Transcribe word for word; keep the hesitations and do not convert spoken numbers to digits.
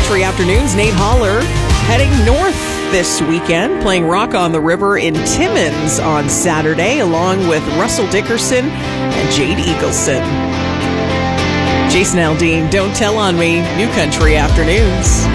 Country Afternoons, Nate Holler heading north this weekend, playing Rock on the River in Timmins on Saturday, along with Russell Dickerson and Jade Eagleson. Jason Aldean, Don't Tell on Me, New Country Afternoons.